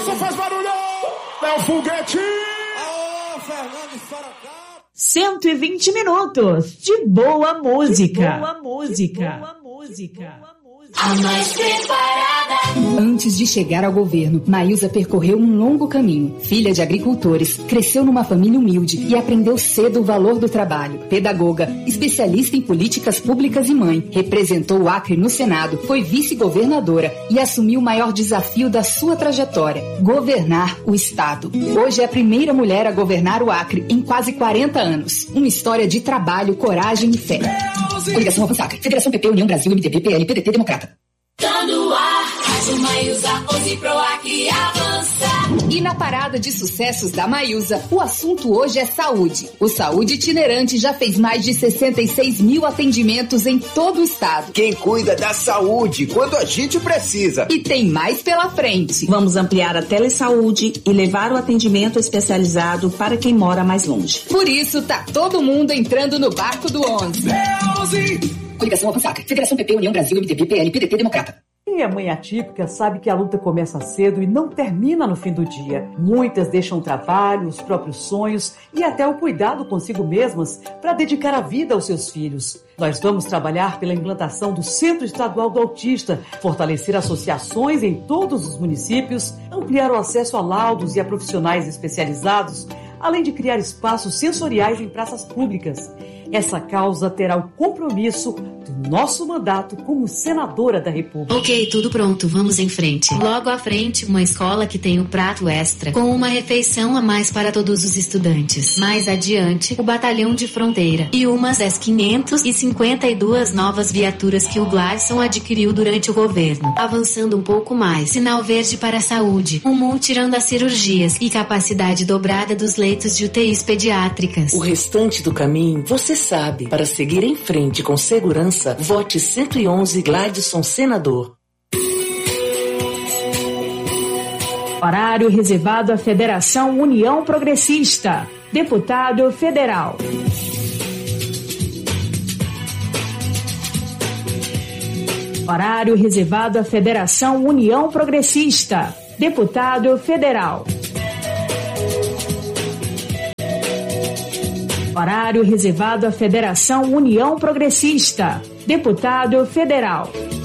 Nelson faz barulho! É o foguete! Aô, Fernando Sorocaba! 120 minutos de boa música. A mais preparada. Antes de chegar ao governo, Maísa percorreu um longo caminho. Filha de agricultores, cresceu numa família humilde e aprendeu cedo o valor do trabalho. Pedagoga, especialista em políticas públicas e mãe, representou o Acre no Senado, foi vice-governadora e assumiu o maior desafio da sua trajetória: governar o Estado. Hoje é a primeira mulher a governar o Acre em quase 40 anos. Uma história de trabalho, coragem e fé. Coligação Avançar, Federação PP, União Brasil, MDB, PL, PDT, Democrata. Tá no ar, Rádio Maísa, 11 pro Acre avança. E na parada de sucessos da Maísa, o assunto hoje é saúde. O Saúde Itinerante já fez mais de 66 mil atendimentos em todo o estado. Quem cuida da saúde quando a gente precisa. E tem mais pela frente. Vamos ampliar a telesaúde e levar o atendimento especializado para quem mora mais longe. Por isso, tá todo mundo entrando no barco do 11. Coligação Avançar, Federação PP, União Brasil, MDB, PL, PDT, Democrata. Quem é mãe atípica sabe que a luta começa cedo e não termina no fim do dia. Muitas deixam o trabalho, os próprios sonhos e até o cuidado consigo mesmas para dedicar a vida aos seus filhos. Nós vamos trabalhar pela implantação do Centro Estadual do Autista, fortalecer associações em todos os municípios, ampliar o acesso a laudos e a profissionais especializados, além de criar espaços sensoriais em praças públicas. Essa causa terá o compromisso do nosso mandato como senadora da República. Ok, tudo pronto, vamos em frente. Logo à frente, uma escola que tem um prato extra, com uma refeição a mais para todos os estudantes. Mais adiante, o batalhão de fronteira e umas das 552 novas viaturas que o Gladson adquiriu durante o governo. Avançando um pouco mais, sinal verde para a saúde, um multirão das cirurgias e capacidade dobrada dos leitos de UTIs pediátricas. O restante do caminho, você sabe. Para seguir em frente com segurança, vote 111 Gladson senador. Horário reservado à Federação União Progressista. Deputado Federal. Horário reservado à Federação União Progressista. Deputado Federal. Horário reservado à Federação União Progressista. Deputado Federal.